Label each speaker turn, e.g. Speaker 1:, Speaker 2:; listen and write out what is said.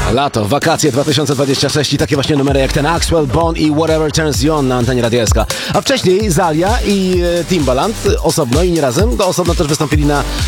Speaker 1: Lato, wakacje 2026 i takie właśnie numery jak ten Axwell, Bone i Whatever Turns You On na antenie Radia SK. A wcześniej Zalia i Timbaland osobno i nie razem, to osobno też wystąpili na